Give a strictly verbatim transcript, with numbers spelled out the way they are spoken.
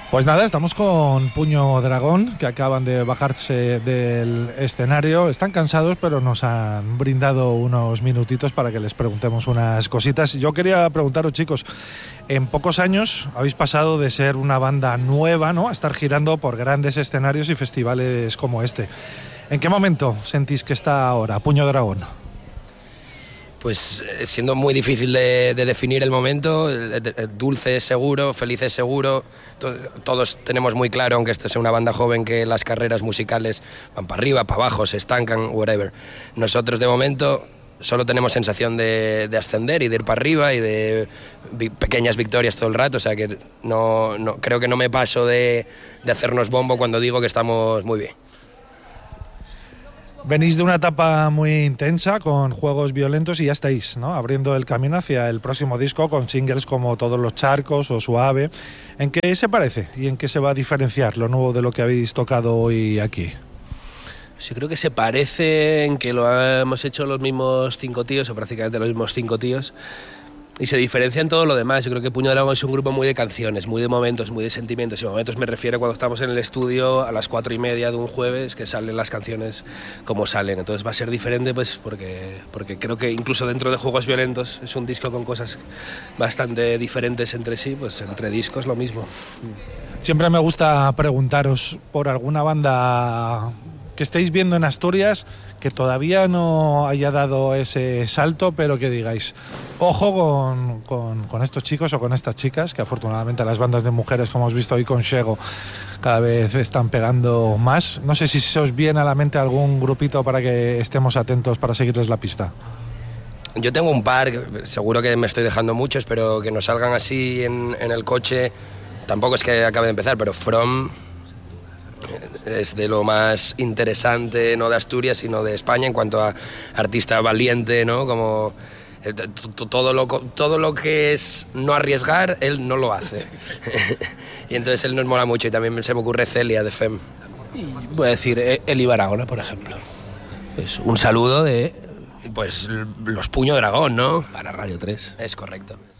Pues nada, estamos con Puño Dragón, que acaban de bajarse del escenario. Están cansados, pero nos han brindado unos minutitos para que les preguntemos unas cositas. Yo quería preguntaros, chicos, en pocos años habéis pasado de ser una banda nueva, ¿no?, a estar girando por grandes escenarios y festivales como este. ¿En qué momento sentís que está ahora Puño Dragón? Pues siendo muy difícil de, de definir el momento, dulce seguro, felices seguro. Todos tenemos muy claro, aunque esta sea una banda joven, que las carreras musicales van para arriba, para abajo, se estancan, whatever. Nosotros de momento solo tenemos sensación de, de ascender y de ir para arriba y de vi, pequeñas victorias todo el rato, o sea que no, no, creo que no me paso de, de hacernos bombo cuando digo que estamos muy bien. Venís de una etapa muy intensa con juegos violentos y ya estáis, ¿no?, abriendo el camino hacia el próximo disco con singles como Todos los charcos o Suave. ¿En qué se parece y en qué se va a diferenciar lo nuevo de lo que habéis tocado hoy aquí? Yo creo que se parece en que lo hemos hecho los mismos cinco tíos, o prácticamente los mismos cinco tíos, y se diferencia en todo lo demás. Yo creo que Puño Dragón es un grupo muy de canciones, muy de momentos, muy de sentimientos. Y momentos me refiero cuando estamos en el estudio a las cuatro y media de un jueves, que salen las canciones como salen. Entonces va a ser diferente, pues porque, porque creo que incluso dentro de Juegos Violentos es un disco con cosas bastante diferentes entre sí, pues entre discos lo mismo. Siempre me gusta preguntaros por alguna banda que estéis viendo en Asturias que todavía no haya dado ese salto, pero que digáis, ojo con, con, con estos chicos o con estas chicas, que afortunadamente las bandas de mujeres, como hemos visto hoy con Shego, cada vez están pegando más. No sé si se os viene a la mente algún grupito para que estemos atentos para seguirles la pista. Yo tengo un par, seguro que me estoy dejando muchos, pero que nos salgan así en, en el coche, tampoco es que acabe de empezar, pero From es de lo más interesante, no de Asturias, sino de España, en cuanto a artista valiente, ¿no? Como todo lo, todo lo que es no arriesgar, él no lo hace. Y entonces él nos mola mucho. Y también se me ocurre Celia de Fem. Y voy a decir Eli Barahona, por ejemplo. Pues un saludo de... Pues los Puño Dragón, ¿no? Para Radio tres. Es correcto.